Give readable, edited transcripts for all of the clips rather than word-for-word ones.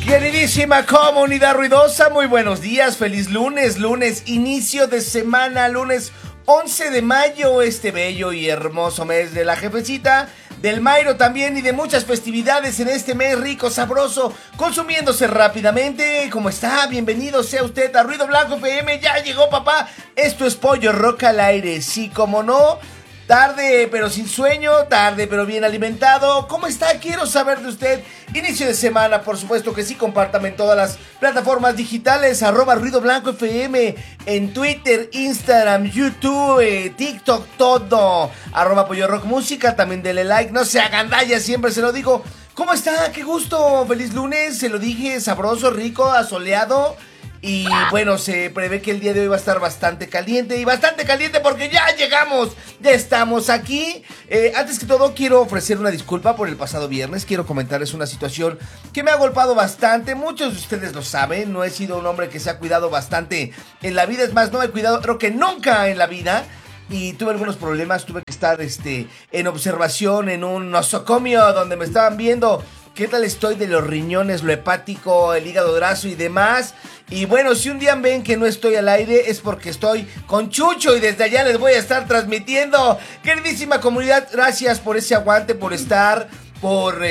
Queridísima comunidad ruidosa, muy buenos días, feliz lunes, inicio de semana, lunes 11 de mayo, este bello y hermoso mes de la jefecita, del Mayro también y de muchas festividades en este mes rico, sabroso, consumiéndose rápidamente. ¿Cómo está? Bienvenido sea usted a Ruido Blanco FM, ya llegó papá, esto es Pollo Rock al aire, sí, como no. Tarde pero sin sueño, tarde pero bien alimentado. ¿Cómo está? Quiero saber de usted. Inicio de semana, por supuesto que sí. Compártame en todas las plataformas digitales. @Ruido Blanco FM. En Twitter, Instagram, YouTube, TikTok, todo. @Pollo Rock Música. También dele like. No se hagan gandalla, siempre se lo digo. ¿Cómo está? Qué gusto. Feliz lunes. Se lo dije, sabroso, rico, asoleado. Y bueno, se prevé que el día de hoy va a estar bastante caliente. Y bastante caliente porque ya llegamos. Ya estamos aquí. Antes que todo quiero ofrecer una disculpa por el pasado viernes. Quiero comentarles una situación que me ha golpeado bastante. Muchos de ustedes lo saben. No he sido un hombre que se ha cuidado bastante en la vida. Es más, no me he cuidado creo que nunca en la vida. Y tuve algunos problemas. Tuve que estar en observación en un nosocomio donde me estaban viendo qué tal estoy de los riñones, lo hepático, el hígado graso y demás. Y bueno, si un día ven que no estoy al aire es porque estoy con Chucho y desde allá les voy a estar transmitiendo. Queridísima comunidad, gracias por ese aguante, por estar, por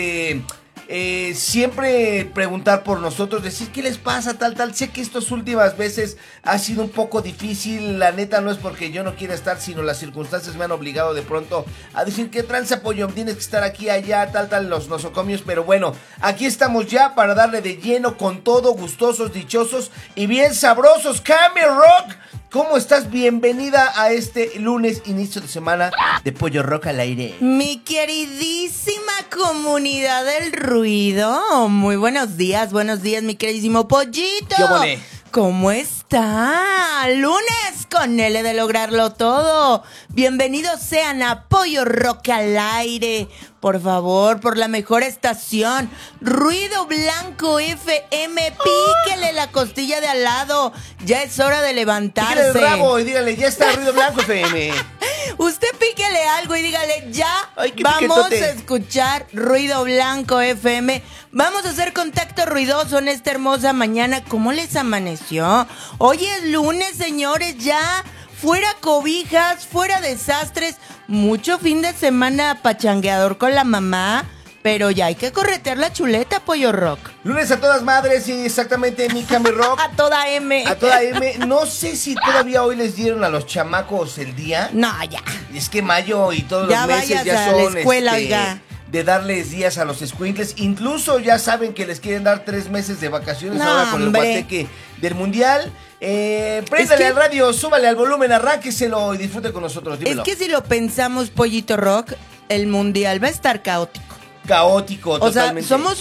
siempre preguntar por nosotros, decir qué les pasa, tal. Sé que estas últimas veces ha sido un poco difícil, la neta no es porque yo no quiera estar, sino las circunstancias me han obligado de pronto a decir qué tranza pollo, tienes que estar aquí, allá, tal, los nosocomios, pero bueno, aquí estamos ya para darle de lleno con todo, gustosos, dichosos y bien sabrosos. Cami Rock, ¿cómo estás? Bienvenida a este lunes, inicio de semana de Pollo Rock al aire. Mi queridísima comunidad del ruido, muy buenos días, mi queridísimo Pollito. ¿Qué volé? ¿Cómo está? Lunes con L de lograrlo todo. Bienvenidos sean a Pollo Rock al aire. Por favor, por la mejor estación, Ruido Blanco FM, píquele la costilla de al lado. Ya es hora de levantarse. Píquele el rabo y dígale, ya está Ruido Blanco FM. Usted píquele algo y dígale, ya. Ay, vamos a escuchar Ruido Blanco FM. Vamos a hacer contacto ruidoso en esta hermosa mañana. ¿Cómo les amaneció? Hoy es lunes, señores, ya. Fuera cobijas, fuera desastres. Mucho fin de semana pachangueador con la mamá. Pero ya hay que corretear la chuleta, Pollo Rock. Lunes a todas madres, sí, exactamente, mi Cami Rock. A toda M. A toda M. No sé si todavía hoy les dieron a los chamacos el día. No, ya. Es que mayo y todos ya los meses ya son a la escuela, oiga, de darles días a los escuincles. Incluso ya saben que les quieren dar 3 meses de vacaciones ahora con el guateque del mundial. Préndale al radio, súbale al volumen, arránqueselo y disfrute con nosotros. Dímelo. Es que si lo pensamos, Pollito Rock, el mundial va a estar caótico. Caótico, totalmente. O sea, somos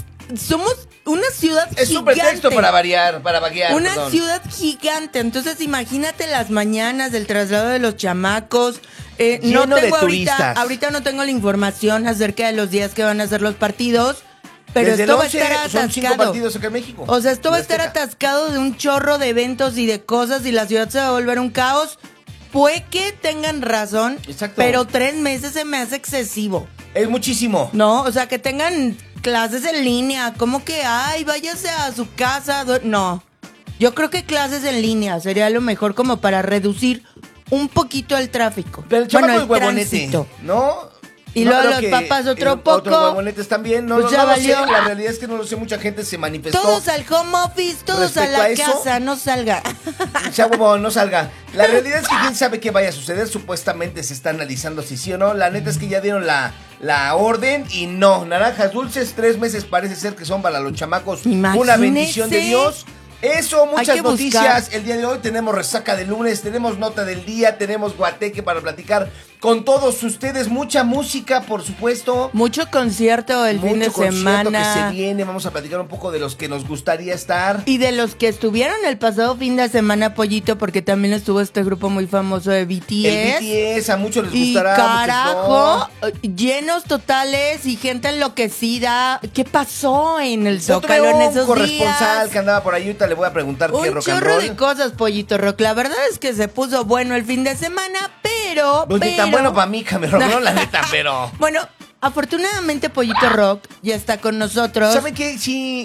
una ciudad gigante. Es un pretexto para vaguear. Una ciudad gigante. Entonces, imagínate las mañanas del traslado de los chamacos. Lleno de turistas. Ahorita no tengo la información acerca de los días que van a ser los partidos. Pero desde esto va a 11, estar atascado. Son 5 partidos acá en México. O sea, esto va a estar atascado de un chorro de eventos y de cosas y la ciudad se va a volver un caos. Puede que tengan razón. Exacto. Pero 3 meses se me hace excesivo. Es muchísimo. No, o sea, que tengan clases en línea. ¿Cómo que, váyase a su casa? No. Yo creo que clases en línea sería lo mejor como para reducir un poquito el tráfico. Pero el chamaco el es huevonete, tránsito. ¿no? Y luego los papás otro poco. Otros huevonetes también. No, pues ya no valió. lo sé. La realidad es que no lo sé. Mucha gente se manifestó. Todos al home office, todos a la casa. No salga. Ya, huevón, no salga. La realidad es que quién sabe qué vaya a suceder. Supuestamente se está analizando si sí o no. La neta es que ya dieron la orden y no. Naranjas dulces, 3 meses parece ser que son para los chamacos. Imagínese. Una bendición de Dios. Eso, muchas noticias. Buscar. El día de hoy tenemos resaca de lunes, tenemos nota del día, tenemos guateque para platicar con todos ustedes. Mucha música, por supuesto. Mucho concierto el fin de semana. Que se viene. Vamos a platicar un poco de los que nos gustaría estar. Y de los que estuvieron el pasado fin de semana, Pollito, porque también estuvo este grupo muy famoso de BTS. El BTS, a muchos les gustará. Y carajo, no. Llenos totales y gente enloquecida. ¿Qué pasó en el Zócalo en esos días? Un corresponsal que andaba por ahí, ahorita le voy a preguntar qué rock and roll. Un chorro de cosas, Pollito Rock. La verdad es que se puso bueno el fin de semana, pero... Pues ni tan bueno para mí, Cameron, no, la neta, pero... Bueno, afortunadamente Pollito Rock ya está con nosotros. ¿Saben qué? Sí,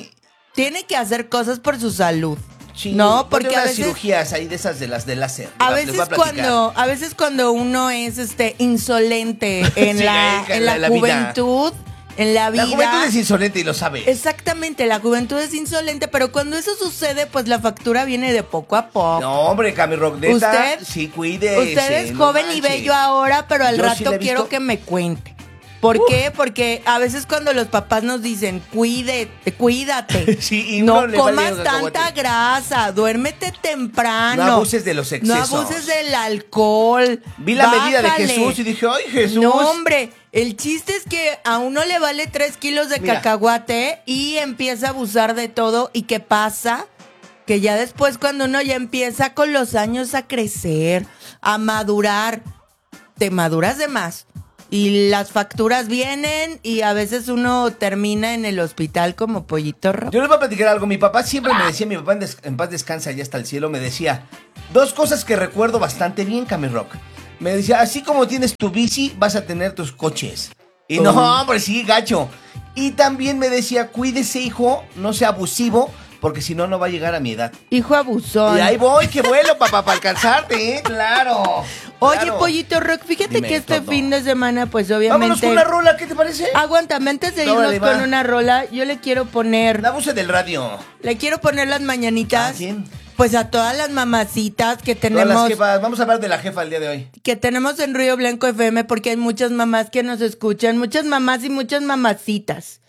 tiene que hacer cosas por su salud. Sí, no, porque unas a veces cirugías ahí de esas de las de láser. a Les voy veces platicar. a veces cuando uno es insolente en Sí, la la vida. juventud, en la vida. La juventud es insolente y lo sabe. Exactamente, la juventud es insolente, pero cuando eso sucede, pues la factura viene de poco a poco. No, hombre, Cami Rock, neta, Usted- sí, cuide. Usted es joven y bello ahora, pero al Yo sí rato la he quiero visto. que me cuente. ¿Por qué? Porque a veces cuando los papás nos dicen, cuídate, Sí, y no uno le vale comas un tanta cacahuate. grasa, duérmete temprano. No abuses de los excesos. No abuses del alcohol. Vi la medida de bájale. Jesús y dije, ¡ay, Jesús! No, hombre, el chiste es que a uno le vale 3 kilos de Mira. cacahuate y empieza a abusar de todo. ¿Y qué pasa? Que ya después cuando uno ya empieza con los años a crecer, a madurar, te maduras de más. Y las facturas vienen y a veces uno termina en el hospital como pollito rojo. Yo les voy a platicar algo. Mi papá siempre me decía, mi papá en paz descansa, ya hasta el cielo, me decía dos cosas que recuerdo bastante bien, Cami Rock. Me decía, así como tienes tu bici, vas a tener tus coches. Y no, hombre, sí, gacho. Y también me decía, cuídese, hijo, no sea abusivo, porque si no, no va a llegar a mi edad. Hijo abusón. Y ahí voy, que vuelo, papá, para alcanzarte, ¿eh? Claro. Oye, claro. Pollito Rock, fíjate Dime que este todo. fin de semana, pues obviamente... Vámonos con una rola, ¿qué te parece? Aguántame, antes de irnos Órale, va. con una rola, yo le quiero poner... La voz del radio. Le quiero poner las mañanitas. ¿A quién? Pues a todas las mamacitas que Todas las tenemos, jefas. Vamos a hablar de la jefa el día de hoy. que tenemos en Río Blanco FM, porque hay muchas mamás que nos escuchan, muchas mamás y muchas mamacitas.